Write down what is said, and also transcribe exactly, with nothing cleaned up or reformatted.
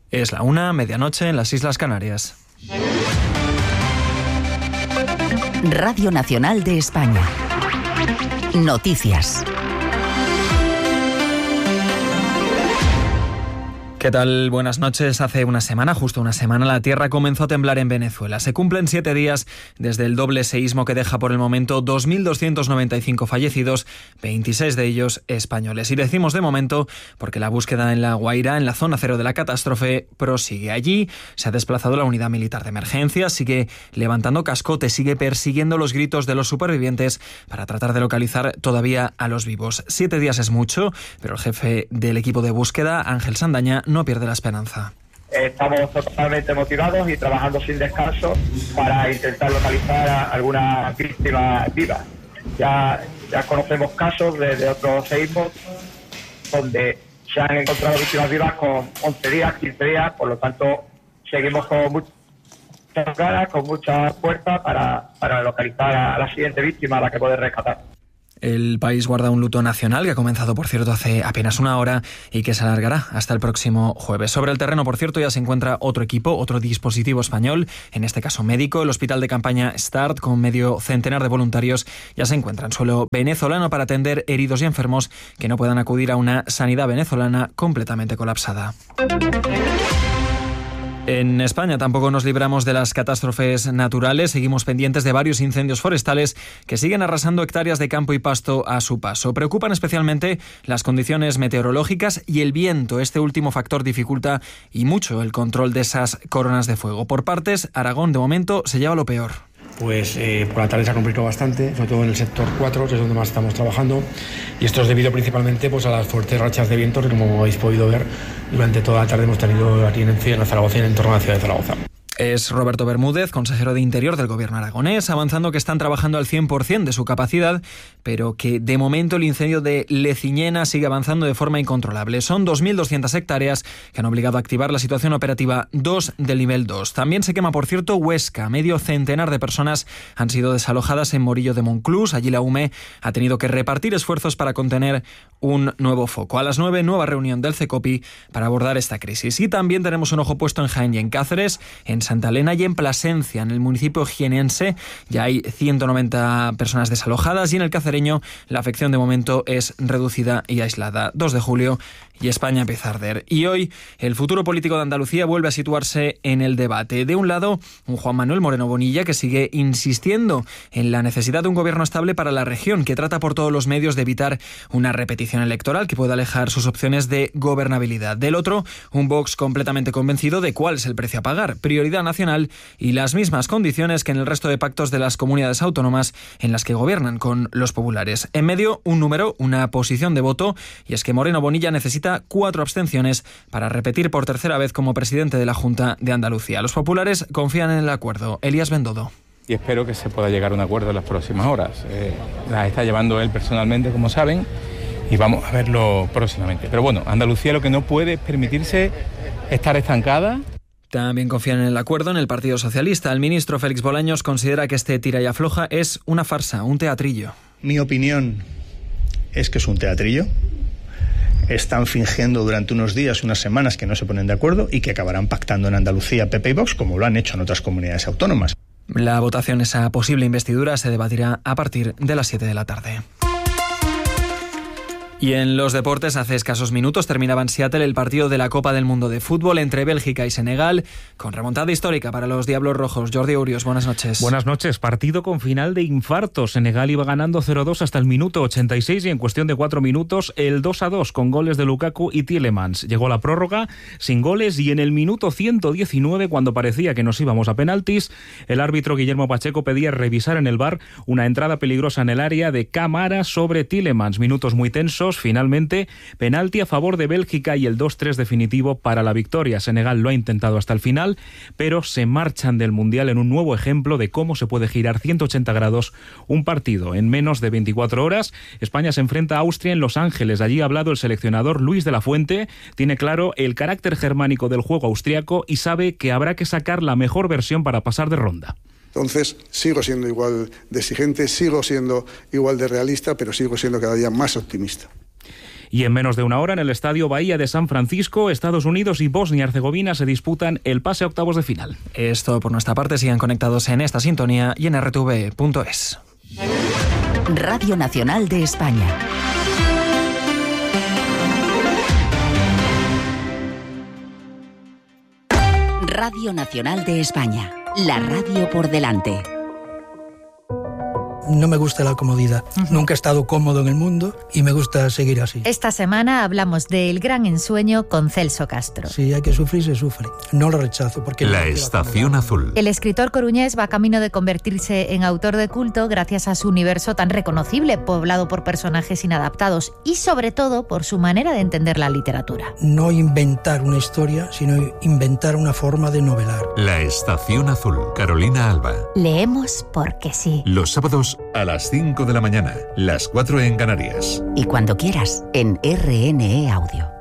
Es la una, medianoche en las Islas Canarias. Radio Nacional de España. Noticias. ¿Qué tal? Buenas noches. Hace una semana, justo una semana, la tierra comenzó a temblar en Venezuela. Se cumplen siete días desde el doble seísmo que deja por el momento dos mil doscientos noventa y cinco fallecidos, veintiséis de ellos españoles. Y decimos de momento porque la búsqueda en La Guaira, en la zona cero de la catástrofe, prosigue. Allí se ha desplazado la unidad militar de emergencia, sigue levantando cascote, sigue persiguiendo los gritos de los supervivientes para tratar de localizar todavía a los vivos. Siete días es mucho, pero el jefe del equipo de búsqueda, Ángel Sandaña, no pierde la esperanza. Estamos totalmente motivados y trabajando sin descanso para intentar localizar a alguna víctima viva. Ya, ya conocemos casos de, de otros seísmos donde se han encontrado víctimas vivas con once días, quince días, por lo tanto seguimos con muchas ganas, con mucha fuerza para, para localizar a la siguiente víctima a la que poder rescatar. El país guarda un luto nacional que ha comenzado, por cierto, hace apenas una hora y que se alargará hasta el próximo jueves. Sobre el terreno, por cierto, ya se encuentra otro equipo, otro dispositivo español, en este caso médico. El hospital de campaña START, con medio centenar de voluntarios, ya se encuentra en suelo venezolano para atender heridos y enfermos que no puedan acudir a una sanidad venezolana completamente colapsada. En España tampoco nos libramos de las catástrofes naturales. Seguimos pendientes de varios incendios forestales que siguen arrasando hectáreas de campo y pasto a su paso. Preocupan especialmente las condiciones meteorológicas y el viento. Este último factor dificulta y mucho el control de esas coronas de fuego. Por partes, Aragón de momento se lleva lo peor. Pues eh, por la tarde se ha complicado bastante, sobre todo en el sector cuatro, que es donde más estamos trabajando, y esto es debido principalmente pues, a las fuertes rachas de viento que, como habéis podido ver, durante toda la tarde hemos tenido aquí en, en Zaragoza y en el entorno de la ciudad de Zaragoza. Es Roberto Bermúdez, consejero de Interior del Gobierno aragonés, avanzando que están trabajando al cien por ciento de su capacidad, pero que de momento el incendio de Leciñena sigue avanzando de forma incontrolable. Son dos mil doscientas hectáreas que han obligado a activar la situación operativa dos del nivel dos. También se quema, por cierto, Huesca. Medio centenar de personas han sido desalojadas en Morillo de Monclús. Allí la U M E ha tenido que repartir esfuerzos para contener un nuevo foco. A las nueve, nueva reunión del CECOPI para abordar esta crisis. Y también tenemos un ojo puesto en Jaén y en Cáceres, en Santa Elena y en Plasencia, en el municipio jienense. Ya hay ciento noventa personas desalojadas y en el cacereño la afección de momento es reducida y aislada. dos de julio y España empieza a arder. Y hoy el futuro político de Andalucía vuelve a situarse en el debate. De un lado, un Juan Manuel Moreno Bonilla que sigue insistiendo en la necesidad de un gobierno estable para la región, que trata por todos los medios de evitar una repetición electoral que pueda alejar sus opciones de gobernabilidad. Del otro, un Vox completamente convencido de cuál es el precio a pagar, prioridad nacional y las mismas condiciones que en el resto de pactos de las comunidades autónomas en las que gobiernan con los populares. En medio, un número, una posición de voto, y es que Moreno Bonilla necesita cuatro abstenciones para repetir por tercera vez como presidente de la Junta de Andalucía. Los populares confían en el acuerdo. Elías Bendodo. Y espero que se pueda llegar a un acuerdo en las próximas horas. Eh, las está llevando él personalmente, como saben, y vamos a verlo próximamente. Pero bueno, Andalucía lo que no puede es permitirse estar estancada. También confían en el acuerdo en el Partido Socialista. El ministro Félix Bolaños considera que este tira y afloja es una farsa, un teatrillo. Mi opinión es que es un teatrillo. Están fingiendo durante unos días, unas semanas, que no se ponen de acuerdo y que acabarán pactando en Andalucía P P y Vox, como lo han hecho en otras comunidades autónomas. La votación, esa posible investidura, se debatirá a partir de las siete de la tarde. Y en los deportes, hace escasos minutos terminaba en Seattle el partido de la Copa del Mundo de Fútbol entre Bélgica y Senegal, con remontada histórica para los Diablos Rojos. Jordi Urios, buenas noches. Buenas noches. Partido con final de infarto. Senegal iba ganando cero dos hasta el minuto ochenta y seis y en cuestión de cuatro minutos el dos a dos con goles de Lukaku y Tielemans. Llegó la prórroga sin goles y en el minuto ciento diecinueve, cuando parecía que nos íbamos a penaltis, el árbitro Guillermo Pacheco pedía revisar en el V A R una entrada peligrosa en el área de Camara sobre Tielemans. Minutos muy tensos. Finalmente, penalti a favor de Bélgica y el dos tres definitivo para la victoria. Senegal lo ha intentado hasta el final, pero se marchan del Mundial en un nuevo ejemplo de cómo se puede girar ciento ochenta grados un partido en menos de veinticuatro horas. España se enfrenta a Austria en Los Ángeles. Allí ha hablado el seleccionador Luis de la Fuente. Tiene claro el carácter germánico del juego austriaco y sabe que habrá que sacar la mejor versión para pasar de ronda. Entonces, sigo siendo igual de exigente, sigo siendo igual de realista, pero sigo siendo cada día más optimista. Y en menos de una hora en el Estadio Bahía de San Francisco, Estados Unidos y Bosnia-Herzegovina se disputan el pase a octavos de final. Esto por nuestra parte, sigan conectados en esta sintonía y en r t v punto es. Radio Nacional de España. Radio Nacional de España. La radio por delante. No me gusta la comodidad. Uh-huh. Nunca he estado cómodo en el mundo y me gusta seguir así. Esta semana hablamos del gran ensueño con Celso Castro. Si hay que sufrir, se sufre. No lo rechazo porque... La Estación Azul. El escritor coruñés va camino de convertirse en autor de culto gracias a su universo tan reconocible, poblado por personajes inadaptados y sobre todo por su manera de entender la literatura. No inventar una historia, sino inventar una forma de novelar. La Estación Azul. Carolina Alba. Leemos porque sí. Los sábados a las cinco de la mañana, las cuatro en Canarias. Y cuando quieras, en R N E Audio.